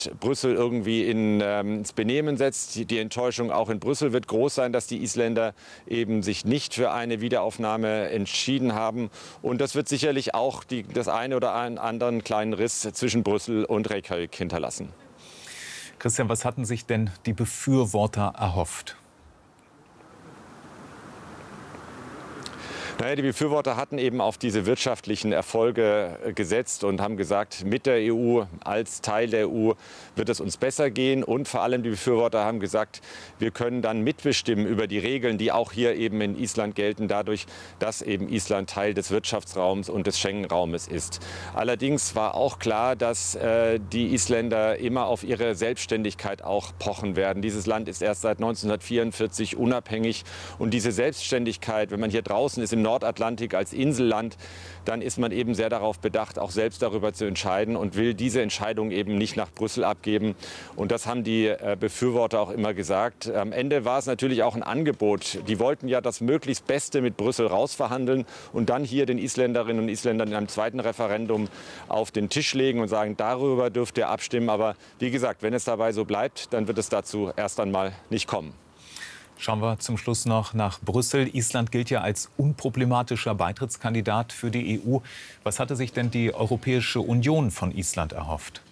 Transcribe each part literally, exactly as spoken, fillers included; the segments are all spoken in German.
Brüssel irgendwie in, ähm, ins Benehmen setzt. Die, die Enttäuschung auch in Brüssel wird groß sein, dass die Isländer eben sich nicht für eine Wiederaufnahme entschieden haben. Und das wird sicherlich auch die, das eine oder einen anderen kleinen Riss zwischen Brüssel und Reykjavik hinterlassen. Christian, was hatten sich denn die Befürworter erhofft? Naja, die Befürworter hatten eben auf diese wirtschaftlichen Erfolge gesetzt und haben gesagt, mit der E U, als Teil der E U wird es uns besser gehen. Und vor allem die Befürworter haben gesagt, wir können dann mitbestimmen über die Regeln, die auch hier eben in Island gelten, dadurch, dass eben Island Teil des Wirtschaftsraums und des Schengen-Raumes ist. Allerdings war auch klar, dass äh, die Isländer immer auf ihre Selbstständigkeit auch pochen werden. Dieses Land ist erst seit neunzehnhundertvierundvierzig unabhängig. Und diese Selbstständigkeit, wenn man hier draußen ist, im Nordatlantik als Inselland, dann ist man eben sehr darauf bedacht, auch selbst darüber zu entscheiden und will diese Entscheidung eben nicht nach Brüssel abgeben. Und das haben die äh, Befürworter auch immer gesagt. Am Ende war es natürlich auch ein Angebot. Die wollten ja das möglichst Beste mit Brüssel rausverhandeln und dann hier den Isländerinnen und Isländern in einem zweiten Referendum auf den Tisch legen und sagen, darüber dürft ihr abstimmen. Aber wie gesagt, wenn es dabei so bleibt, dann wird es dazu erst einmal nicht kommen. Schauen wir zum Schluss noch nach Brüssel. Island gilt ja als unproblematischer Beitrittskandidat für die E U. Was hatte sich denn die Europäische Union von Island erhofft?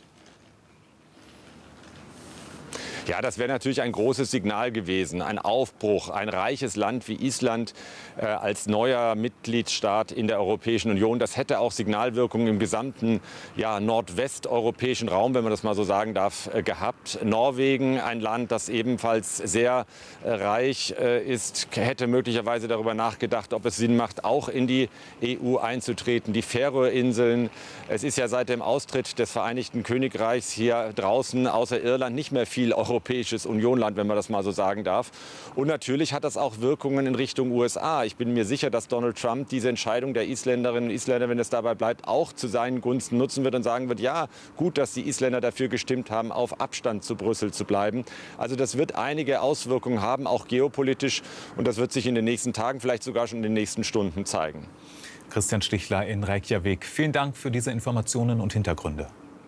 Ja, das wäre natürlich ein großes Signal gewesen, ein Aufbruch, ein reiches Land wie Island äh, als neuer Mitgliedstaat in der Europäischen Union. Das hätte auch Signalwirkungen im gesamten ja, nordwesteuropäischen Raum, wenn man das mal so sagen darf, äh, gehabt. Norwegen, ein Land, das ebenfalls sehr äh, reich äh, ist, hätte möglicherweise darüber nachgedacht, ob es Sinn macht, auch in die E U einzutreten. Die Färöerinseln, es ist ja seit dem Austritt des Vereinigten Königreichs hier draußen außer Irland nicht mehr viel Europäisches Unionland, wenn man das mal so sagen darf. Und natürlich hat das auch Wirkungen in Richtung U S A. Ich bin mir sicher, dass Donald Trump diese Entscheidung der Isländerinnen und Isländer, wenn es dabei bleibt, auch zu seinen Gunsten nutzen wird und sagen wird, ja, gut, dass die Isländer dafür gestimmt haben, auf Abstand zu Brüssel zu bleiben. Also das wird einige Auswirkungen haben, auch geopolitisch. Und das wird sich in den nächsten Tagen, vielleicht sogar schon in den nächsten Stunden zeigen. Christian Stichler in Reykjavik. Vielen Dank für diese Informationen und Hintergründe.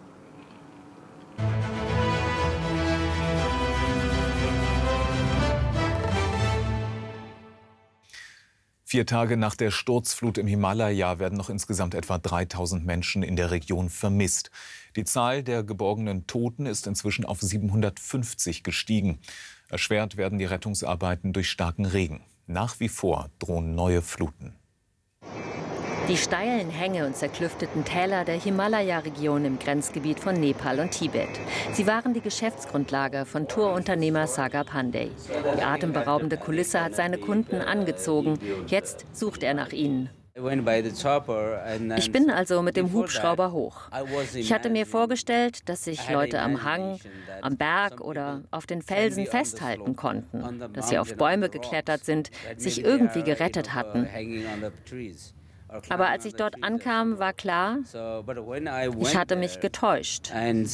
Vier Tage nach der Sturzflut im Himalaya werden noch insgesamt etwa dreitausend Menschen in der Region vermisst. Die Zahl der geborgenen Toten ist inzwischen auf siebenhundertfünfzig gestiegen. Erschwert werden die Rettungsarbeiten durch starken Regen. Nach wie vor drohen neue Fluten. Die steilen Hänge und zerklüfteten Täler der Himalaya-Region im Grenzgebiet von Nepal und Tibet. Sie waren die Geschäftsgrundlage von Tourunternehmer Sagar Pandey. Die atemberaubende Kulisse hat seine Kunden angezogen. Jetzt sucht er nach ihnen. Ich bin also mit dem Hubschrauber hoch. Ich hatte mir vorgestellt, dass sich Leute am Hang, am Berg oder auf den Felsen festhalten konnten, dass sie auf Bäume geklettert sind, sich irgendwie gerettet hatten. Aber als ich dort ankam, war klar, ich hatte mich getäuscht.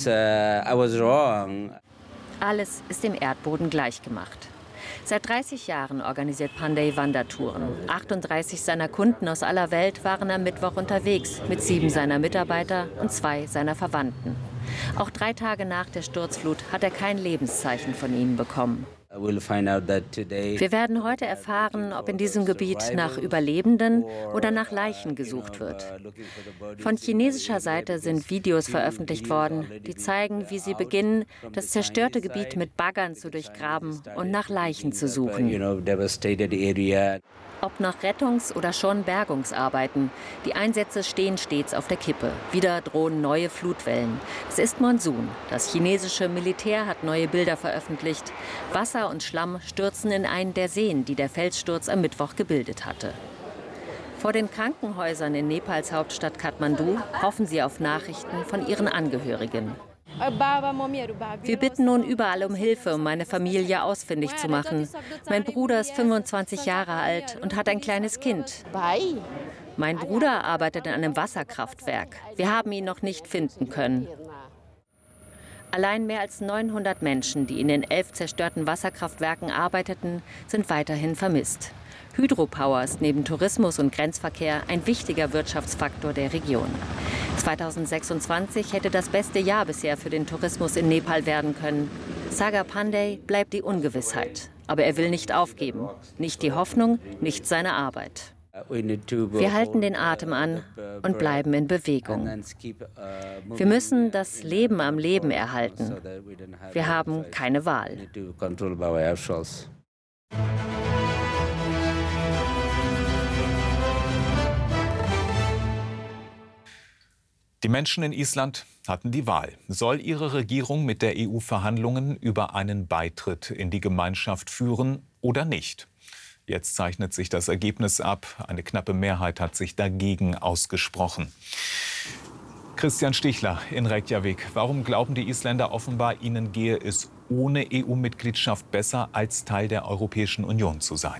Alles ist dem Erdboden gleichgemacht. Seit dreißig Jahren organisiert Pandey Wandertouren. achtunddreißig seiner Kunden aus aller Welt waren am Mittwoch unterwegs, mit sieben seiner Mitarbeiter und zwei seiner Verwandten. Auch drei Tage nach der Sturzflut hat er kein Lebenszeichen von ihnen bekommen. Wir werden heute erfahren, ob in diesem Gebiet nach Überlebenden oder nach Leichen gesucht wird. Von chinesischer Seite sind Videos veröffentlicht worden, die zeigen, wie sie beginnen, das zerstörte Gebiet mit Baggern zu durchgraben und nach Leichen zu suchen. Ob nach Rettungs- oder schon Bergungsarbeiten, die Einsätze stehen stets auf der Kippe. Wieder drohen neue Flutwellen. Es ist Monsun. Das chinesische Militär hat neue Bilder veröffentlicht. Wasser und Schlamm stürzen in einen der Seen, die der Felssturz am Mittwoch gebildet hatte. Vor den Krankenhäusern in Nepals Hauptstadt Kathmandu hoffen sie auf Nachrichten von ihren Angehörigen. Wir bitten nun überall um Hilfe, um meine Familie ausfindig zu machen. Mein Bruder ist fünfundzwanzig Jahre alt und hat ein kleines Kind. Mein Bruder arbeitet in einem Wasserkraftwerk. Wir haben ihn noch nicht finden können. Allein mehr als neunhundert Menschen, die in den elf zerstörten Wasserkraftwerken arbeiteten, sind weiterhin vermisst. Hydropower ist neben Tourismus und Grenzverkehr ein wichtiger Wirtschaftsfaktor der Region. zweitausendsechsundzwanzig hätte das beste Jahr bisher für den Tourismus in Nepal werden können. Sagar Pandey bleibt die Ungewissheit. Aber er will nicht aufgeben. Nicht die Hoffnung, nicht seine Arbeit. Wir halten den Atem an und bleiben in Bewegung. Wir müssen das Leben am Leben erhalten. Wir haben keine Wahl. Die Menschen in Island hatten die Wahl. Soll ihre Regierung mit der E U Verhandlungen über einen Beitritt in die Gemeinschaft führen oder nicht? Jetzt zeichnet sich das Ergebnis ab. Eine knappe Mehrheit hat sich dagegen ausgesprochen. Christian Stichler in Reykjavik. Warum glauben die Isländer offenbar, ihnen gehe es ohne E U-Mitgliedschaft besser, als Teil der Europäischen Union zu sein?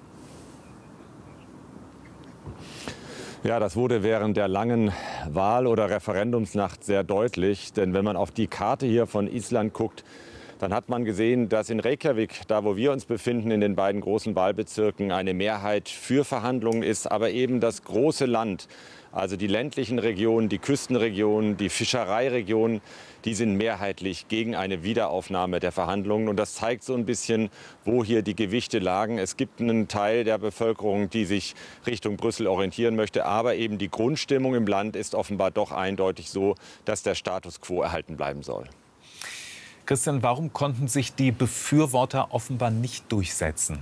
Ja, das wurde während der langen Wahl- oder Referendumsnacht sehr deutlich. Denn wenn man auf die Karte hier von Island guckt, dann hat man gesehen, dass in Reykjavik, da wo wir uns befinden, in den beiden großen Wahlbezirken, eine Mehrheit für Verhandlungen ist. Aber eben das große Land, also die ländlichen Regionen, die Küstenregionen, die Fischereiregionen, die sind mehrheitlich gegen eine Wiederaufnahme der Verhandlungen. Und das zeigt so ein bisschen, wo hier die Gewichte lagen. Es gibt einen Teil der Bevölkerung, die sich Richtung Brüssel orientieren möchte. Aber eben die Grundstimmung im Land ist offenbar doch eindeutig so, dass der Status quo erhalten bleiben soll. Christian, warum konnten sich die Befürworter offenbar nicht durchsetzen?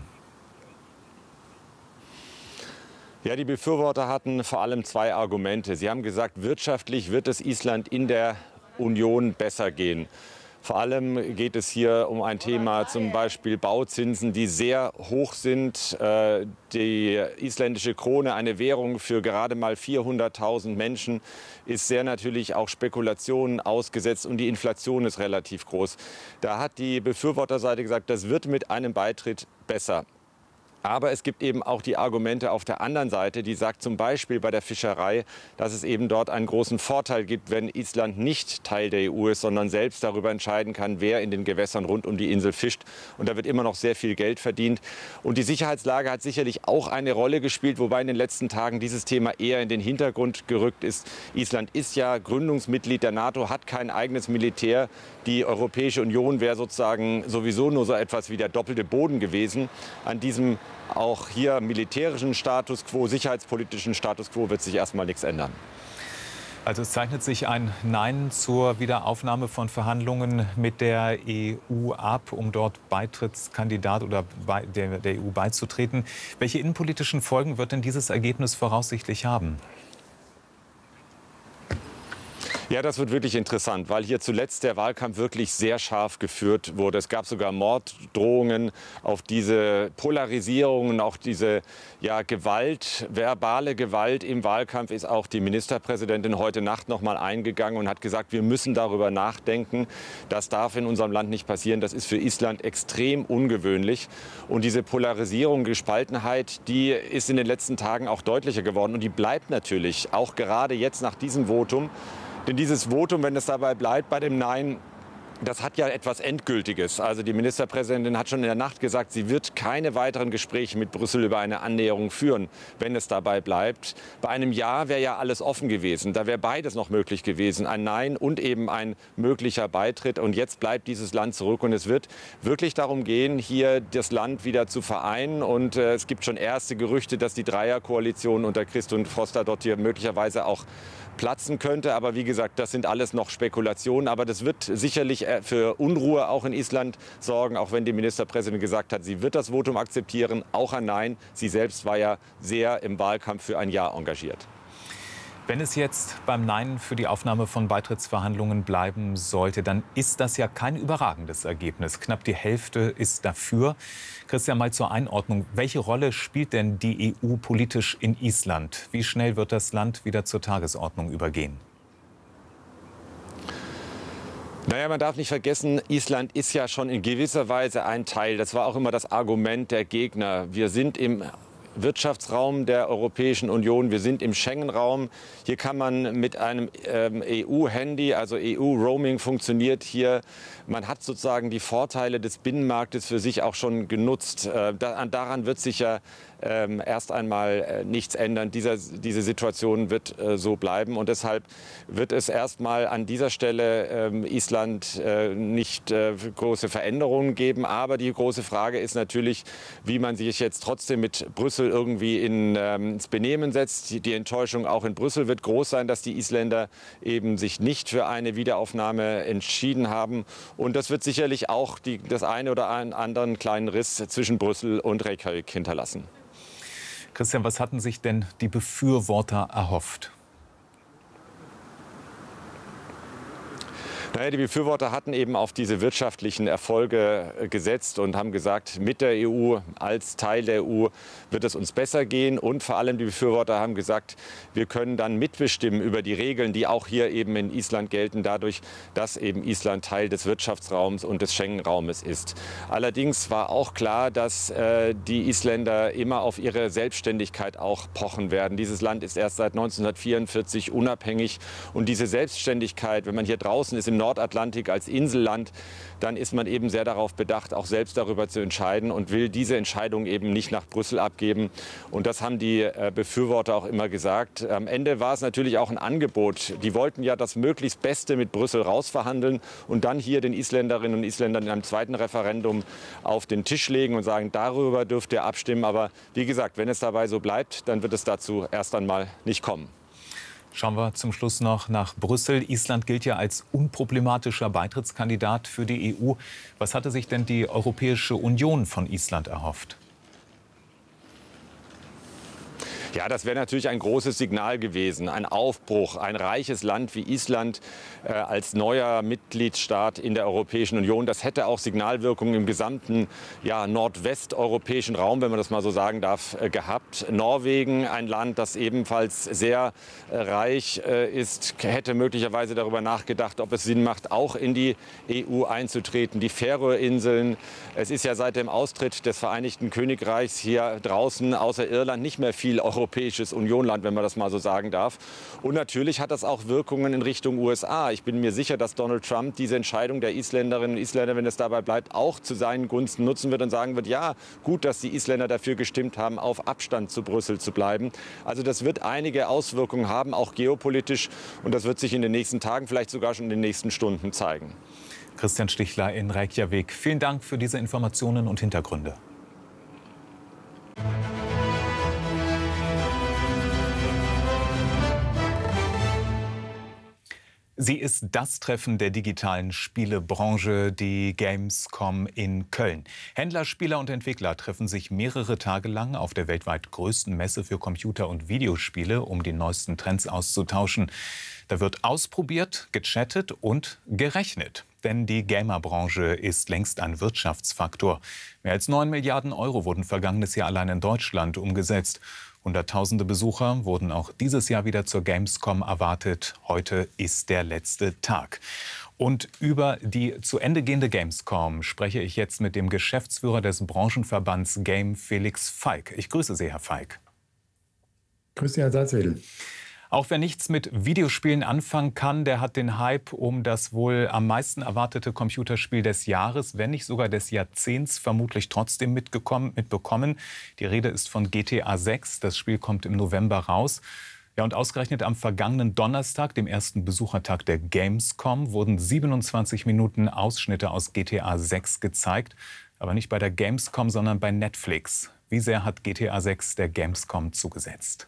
Ja, die Befürworter hatten vor allem zwei Argumente. Sie haben gesagt, wirtschaftlich wird es Island in der Union besser gehen. Vor allem geht es hier um ein Thema, zum Beispiel Bauzinsen, die sehr hoch sind. Die isländische Krone, eine Währung für gerade mal vierhunderttausend Menschen, ist sehr natürlich auch Spekulationen ausgesetzt und die Inflation ist relativ groß. Da hat die Befürworterseite gesagt, das wird mit einem Beitritt besser. Aber es gibt eben auch die Argumente auf der anderen Seite, die sagt zum Beispiel bei der Fischerei, dass es eben dort einen großen Vorteil gibt, wenn Island nicht Teil der E U ist, sondern selbst darüber entscheiden kann, wer in den Gewässern rund um die Insel fischt. Und da wird immer noch sehr viel Geld verdient. Und die Sicherheitslage hat sicherlich auch eine Rolle gespielt, wobei in den letzten Tagen dieses Thema eher in den Hintergrund gerückt ist. Island ist ja Gründungsmitglied der NATO, hat kein eigenes Militär. Die Europäische Union wäre sozusagen sowieso nur so etwas wie der doppelte Boden gewesen. An diesem auch hier militärischen Status quo, sicherheitspolitischen Status quo wird sich erstmal nichts ändern. Also es zeichnet sich ein Nein zur Wiederaufnahme von Verhandlungen mit der E U ab, um dort Beitrittskandidat oder bei der, der E U beizutreten. Welche innenpolitischen Folgen wird denn dieses Ergebnis voraussichtlich haben? Ja, das wird wirklich interessant, weil hier zuletzt der Wahlkampf wirklich sehr scharf geführt wurde. Es gab sogar Morddrohungen auf diese Polarisierung, auch diese ja, Gewalt, verbale Gewalt im Wahlkampf ist auch die Ministerpräsidentin heute Nacht noch mal eingegangen und hat gesagt, wir müssen darüber nachdenken. Das darf in unserem Land nicht passieren. Das ist für Island extrem ungewöhnlich. Und diese Polarisierung, Gespaltenheit, die ist in den letzten Tagen auch deutlicher geworden. Und die bleibt natürlich auch gerade jetzt nach diesem Votum. Denn dieses Votum, wenn es dabei bleibt bei dem Nein, das hat ja etwas Endgültiges. Also die Ministerpräsidentin hat schon in der Nacht gesagt, sie wird keine weiteren Gespräche mit Brüssel über eine Annäherung führen, wenn es dabei bleibt. Bei einem Ja wäre ja alles offen gewesen. Da wäre beides noch möglich gewesen. Ein Nein und eben ein möglicher Beitritt. Und jetzt bleibt dieses Land zurück. Und es wird wirklich darum gehen, hier das Land wieder zu vereinen. Und äh, es gibt schon erste Gerüchte, dass die Dreierkoalition unter Kristrún Frostadóttir möglicherweise auch platzen könnte. Aber wie gesagt, das sind alles noch Spekulationen. Aber das wird sicherlich für Unruhe auch in Island sorgen, auch wenn die Ministerpräsidentin gesagt hat, sie wird das Votum akzeptieren, auch ein Nein. Sie selbst war ja sehr im Wahlkampf für ein Ja engagiert. Wenn es jetzt beim Nein für die Aufnahme von Beitrittsverhandlungen bleiben sollte, dann ist das ja kein überragendes Ergebnis. Knapp die Hälfte ist dafür. Christian, mal zur Einordnung. Welche Rolle spielt denn die E U politisch in Island? Wie schnell wird das Land wieder zur Tagesordnung übergehen? Naja, man darf nicht vergessen, Island ist ja schon in gewisser Weise ein Teil. Das war auch immer das Argument der Gegner. Wir sind im Wirtschaftsraum der Europäischen Union. Wir sind im Schengen-Raum. Hier kann man mit einem ähm, E U-Handy, also E U-Roaming funktioniert hier. Man hat sozusagen die Vorteile des Binnenmarktes für sich auch schon genutzt. Äh, da, daran wird sich ja ähm, erst einmal äh, nichts ändern. Dieser, diese Situation wird äh, so bleiben und deshalb wird es erstmal an dieser Stelle ähm, Island äh, nicht äh, große Veränderungen geben. Aber die große Frage ist natürlich, wie man sich jetzt trotzdem mit Brüssel irgendwie in, ähm, ins Benehmen setzt. Die, die Enttäuschung auch in Brüssel wird groß sein, dass die Isländer eben sich nicht für eine Wiederaufnahme entschieden haben. Und das wird sicherlich auch die, das eine oder einen anderen kleinen Riss zwischen Brüssel und Reykjavik hinterlassen. Christian, was hatten sich denn die Befürworter erhofft? Naja, die Befürworter hatten eben auf diese wirtschaftlichen Erfolge gesetzt und haben gesagt, mit der E U, als Teil der E U wird es uns besser gehen. Und vor allem die Befürworter haben gesagt, wir können dann mitbestimmen über die Regeln, die auch hier eben in Island gelten, dadurch, dass eben Island Teil des Wirtschaftsraums und des Schengen-Raumes ist. Allerdings war auch klar, dass äh, die Isländer immer auf ihre Selbstständigkeit auch pochen werden. Dieses Land ist erst seit neunzehnhundertvierundvierzig unabhängig und diese Selbstständigkeit, wenn man hier draußen ist im Nordatlantik als Inselland, dann ist man eben sehr darauf bedacht, auch selbst darüber zu entscheiden und will diese Entscheidung eben nicht nach Brüssel abgeben. Und das haben die äh, Befürworter auch immer gesagt. Am Ende war es natürlich auch ein Angebot. Die wollten ja das möglichst Beste mit Brüssel rausverhandeln und dann hier den Isländerinnen und Isländern in einem zweiten Referendum auf den Tisch legen und sagen, darüber dürft ihr abstimmen. Aber wie gesagt, wenn es dabei so bleibt, dann wird es dazu erst einmal nicht kommen. Schauen wir zum Schluss noch nach Brüssel. Island gilt ja als unproblematischer Beitrittskandidat für die E U. Was hatte sich denn die Europäische Union von Island erhofft? Ja, das wäre natürlich ein großes Signal gewesen, ein Aufbruch, ein reiches Land wie Island äh, als neuer Mitgliedstaat in der Europäischen Union. Das hätte auch Signalwirkungen im gesamten ja, nordwesteuropäischen Raum, wenn man das mal so sagen darf, äh, gehabt. Norwegen, ein Land, das ebenfalls sehr äh, reich äh, ist, hätte möglicherweise darüber nachgedacht, ob es Sinn macht, auch in die E U einzutreten. Die Färöerinseln, es ist ja seit dem Austritt des Vereinigten Königreichs hier draußen außer Irland nicht mehr viel Europäisches Unionland, wenn man das mal so sagen darf. Und natürlich hat das auch Wirkungen in Richtung U S A. Ich bin mir sicher, dass Donald Trump diese Entscheidung der Isländerinnen und Isländer, wenn es dabei bleibt, auch zu seinen Gunsten nutzen wird und sagen wird, ja, gut, dass die Isländer dafür gestimmt haben, auf Abstand zu Brüssel zu bleiben. Also das wird einige Auswirkungen haben, auch geopolitisch. Und das wird sich in den nächsten Tagen, vielleicht sogar schon in den nächsten Stunden zeigen. Christian Stichler in Reykjavik. Vielen Dank für diese Informationen und Hintergründe. Sie ist das Treffen der digitalen Spielebranche, die Gamescom in Köln. Händler, Spieler und Entwickler treffen sich mehrere Tage lang auf der weltweit größten Messe für Computer- und Videospiele, um die neuesten Trends auszutauschen. Da wird ausprobiert, gechattet und gerechnet. Denn die Gamerbranche ist längst ein Wirtschaftsfaktor. Mehr als neun Milliarden Euro wurden vergangenes Jahr allein in Deutschland umgesetzt. Hunderttausende Besucher wurden auch dieses Jahr wieder zur Gamescom erwartet. Heute ist der letzte Tag. Und über die zu Ende gehende Gamescom spreche ich jetzt mit dem Geschäftsführer des Branchenverbands Game, Felix Falk. Ich grüße Sie, Herr Falk. Grüße Sie, Herr Salzwedel. Auch wer nichts mit Videospielen anfangen kann, der hat den Hype um das wohl am meisten erwartete Computerspiel des Jahres, wenn nicht sogar des Jahrzehnts, vermutlich trotzdem mitbekommen. Die Rede ist von G T A sechs. Das Spiel kommt im November raus. Ja, und ausgerechnet am vergangenen Donnerstag, dem ersten Besuchertag der Gamescom, wurden siebenundzwanzig Minuten Ausschnitte aus G T A sechs gezeigt. Aber nicht bei der Gamescom, sondern bei Netflix. Wie sehr hat G T A sechs der Gamescom zugesetzt?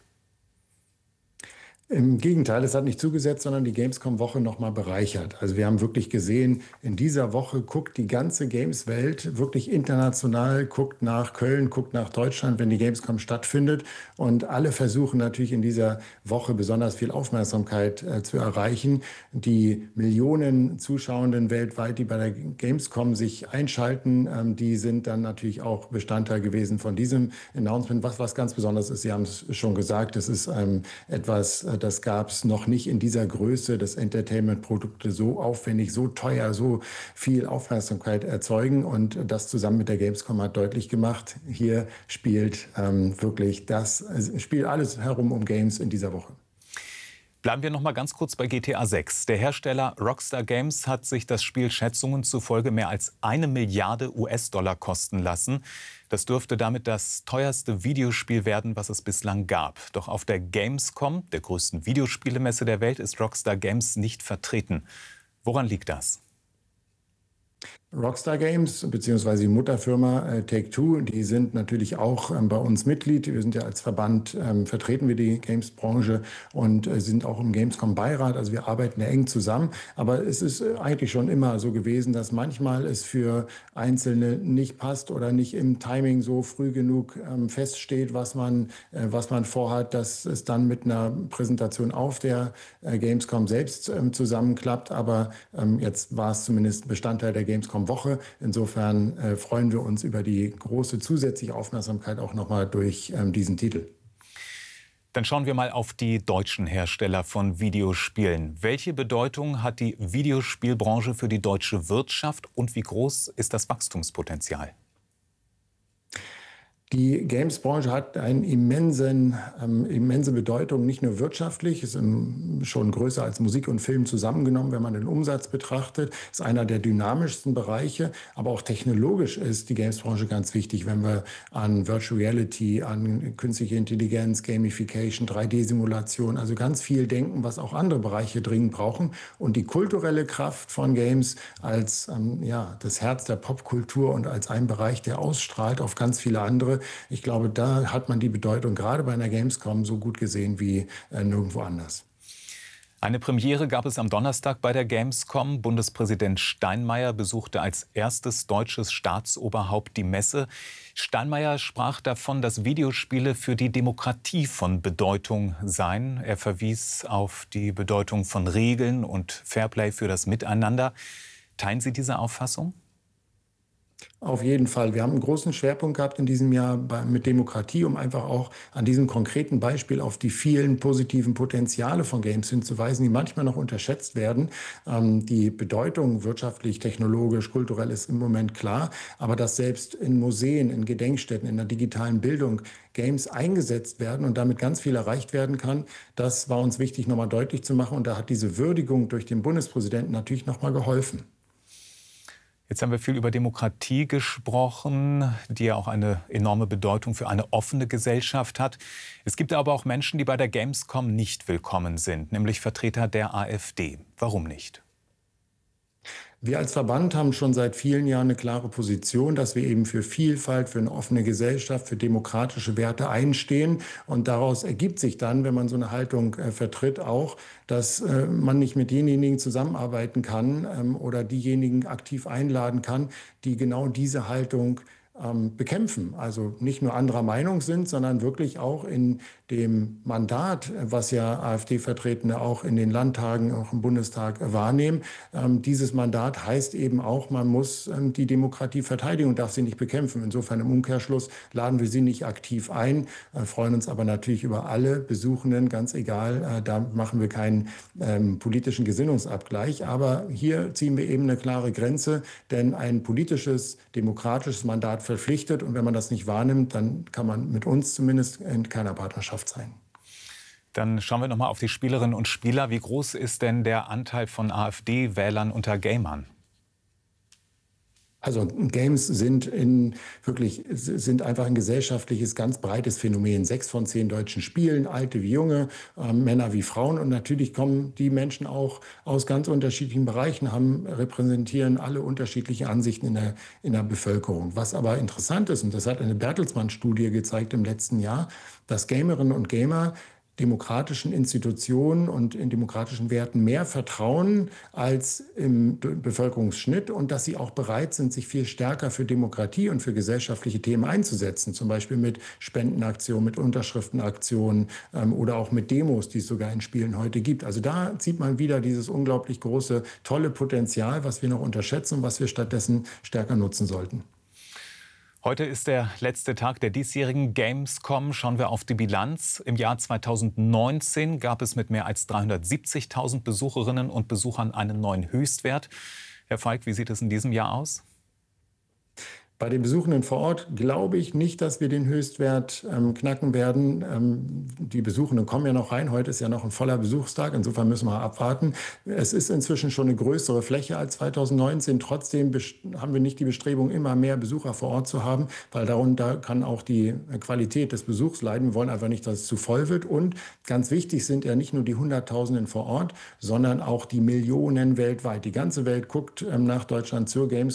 Im Gegenteil, es hat nicht zugesetzt, sondern die Gamescom-Woche noch mal bereichert. Also wir haben wirklich gesehen, in dieser Woche guckt die ganze Games-Welt wirklich international, guckt nach Köln, guckt nach Deutschland, wenn die Gamescom stattfindet. Und alle versuchen natürlich in dieser Woche besonders viel Aufmerksamkeit äh, zu erreichen. Die Millionen Zuschauenden weltweit, die bei der Gamescom sich einschalten, ähm, die sind dann natürlich auch Bestandteil gewesen von diesem Announcement. Was, was ganz besonders ist, Sie haben es schon gesagt, es ist ähm, etwas, äh, das gab es noch nicht in dieser Größe, dass Entertainment-Produkte so aufwendig, so teuer, so viel Aufmerksamkeit erzeugen. Und das zusammen mit der Gamescom hat deutlich gemacht, hier spielt ähm, wirklich das, also spielt alles herum um Games in dieser Woche. Bleiben wir noch mal ganz kurz bei G T A sechs. Der Hersteller Rockstar Games hat sich das Spiel Schätzungen zufolge mehr als eine Milliarde U S-Dollar kosten lassen. Das dürfte damit das teuerste Videospiel werden, was es bislang gab. Doch auf der Gamescom, der größten Videospielemesse der Welt, ist Rockstar Games nicht vertreten. Woran liegt das? Rockstar Games bzw. die Mutterfirma äh, Take-Two, die sind natürlich auch ähm, bei uns Mitglied. Wir sind ja als Verband, ähm, vertreten wir die Games-Branche und äh, sind auch im Gamescom-Beirat. Also wir arbeiten ja eng zusammen. Aber es ist äh, eigentlich schon immer so gewesen, dass manchmal es für Einzelne nicht passt oder nicht im Timing so früh genug ähm, feststeht, was man, äh, was man vorhat, dass es dann mit einer Präsentation auf der äh, Gamescom selbst ähm, zusammenklappt. Aber ähm, jetzt war es zumindest Bestandteil der Gamescom Woche. Insofern äh, freuen wir uns über die große zusätzliche Aufmerksamkeit auch nochmal durch ähm, diesen Titel. Dann schauen wir mal auf die deutschen Hersteller von Videospielen. Welche Bedeutung hat die Videospielbranche für die deutsche Wirtschaft und wie groß ist das Wachstumspotenzial? Die Games-Branche hat eine immensen, ähm, immense Bedeutung, nicht nur wirtschaftlich, ist ähm, schon größer als Musik und Film zusammengenommen, wenn man den Umsatz betrachtet, ist einer der dynamischsten Bereiche, aber auch technologisch ist die Games-Branche ganz wichtig, wenn wir an Virtual Reality, an künstliche Intelligenz, Gamification, drei D-Simulation, also ganz viel denken, was auch andere Bereiche dringend brauchen. Und die kulturelle Kraft von Games als ähm, ja, das Herz der Popkultur und als ein Bereich, der ausstrahlt auf ganz viele andere. Ich glaube, da hat man die Bedeutung gerade bei einer Gamescom so gut gesehen wie äh, nirgendwo anders. Eine Premiere gab es am Donnerstag bei der Gamescom. Bundespräsident Steinmeier besuchte als erstes deutsches Staatsoberhaupt die Messe. Steinmeier sprach davon, dass Videospiele für die Demokratie von Bedeutung seien. Er verwies auf die Bedeutung von Regeln und Fairplay für das Miteinander. Teilen Sie diese Auffassung? Auf jeden Fall. Wir haben einen großen Schwerpunkt gehabt in diesem Jahr bei, mit Demokratie, um einfach auch an diesem konkreten Beispiel auf die vielen positiven Potenziale von Games hinzuweisen, die manchmal noch unterschätzt werden. Ähm, die Bedeutung wirtschaftlich, technologisch, kulturell ist im Moment klar, aber dass selbst in Museen, in Gedenkstätten, in der digitalen Bildung Games eingesetzt werden und damit ganz viel erreicht werden kann, das war uns wichtig, nochmal deutlich zu machen. Und da hat diese Würdigung durch den Bundespräsidenten natürlich nochmal geholfen. Jetzt haben wir viel über Demokratie gesprochen, die ja auch eine enorme Bedeutung für eine offene Gesellschaft hat. Es gibt aber auch Menschen, die bei der Gamescom nicht willkommen sind, nämlich Vertreter der AfD. Warum nicht? Wir als Verband haben schon seit vielen Jahren eine klare Position, dass wir eben für Vielfalt, für eine offene Gesellschaft, für demokratische Werte einstehen. Und daraus ergibt sich dann, wenn man so eine Haltung äh, vertritt, auch, dass äh, man nicht mit denjenigen zusammenarbeiten kann ähm, oder diejenigen aktiv einladen kann, die genau diese Haltung ähm, bekämpfen. Also nicht nur anderer Meinung sind, sondern wirklich auch in dem Mandat, was ja AfD-Vertretene auch in den Landtagen, auch im Bundestag wahrnehmen. Ähm, dieses Mandat heißt eben auch, man muss ähm, die Demokratie verteidigen und darf sie nicht bekämpfen. Insofern im Umkehrschluss laden wir sie nicht aktiv ein, äh, freuen uns aber natürlich über alle Besuchenden, ganz egal, äh, da machen wir keinen ähm, politischen Gesinnungsabgleich. Aber hier ziehen wir eben eine klare Grenze, denn ein politisches, demokratisches Mandat verpflichtet und wenn man das nicht wahrnimmt, dann kann man mit uns zumindest in keiner Partnerschaft sein. Dann schauen wir noch mal auf die Spielerinnen und Spieler. Wie groß ist denn der Anteil von AfD-Wählern unter Gamern? Also Games sind in wirklich sind einfach ein gesellschaftliches, ganz breites Phänomen. Sechs von zehn Deutschen spielen, alte wie junge, äh, Männer wie Frauen. Und natürlich kommen die Menschen auch aus ganz unterschiedlichen Bereichen, haben, repräsentieren alle unterschiedliche Ansichten in der, in der Bevölkerung. Was aber interessant ist, und das hat eine Bertelsmann-Studie gezeigt im letzten Jahr, dass Gamerinnen und Gamer demokratischen Institutionen und in demokratischen Werten mehr vertrauen als im Bevölkerungsschnitt und dass sie auch bereit sind, sich viel stärker für Demokratie und für gesellschaftliche Themen einzusetzen, zum Beispiel mit Spendenaktionen, mit Unterschriftenaktionen ähm, oder auch mit Demos, die es sogar in Spielen heute gibt. Also da sieht man wieder dieses unglaublich große, tolle Potenzial, was wir noch unterschätzen und was wir stattdessen stärker nutzen sollten. Heute ist der letzte Tag der diesjährigen Gamescom. Schauen wir auf die Bilanz. Im Jahr zweitausendneunzehn gab es mit mehr als dreihundertsiebzigtausend Besucherinnen und Besuchern einen neuen Höchstwert. Herr Falk, wie sieht es in diesem Jahr aus? Bei den Besuchenden vor Ort glaube ich nicht, dass wir den Höchstwert ähm, knacken werden. Ähm, die Besuchenden kommen ja noch rein. Heute ist ja noch ein voller Besuchstag. Insofern müssen wir abwarten. Es ist inzwischen schon eine größere Fläche als zweitausendneunzehn. Trotzdem haben wir nicht die Bestrebung, immer mehr Besucher vor Ort zu haben, weil darunter kann auch die Qualität des Besuchs leiden. Wir wollen einfach nicht, dass es zu voll wird. Und ganz wichtig sind ja nicht nur die Hunderttausenden vor Ort, sondern auch die Millionen weltweit. Die ganze Welt guckt ähm, nach Deutschland zur Gamescom.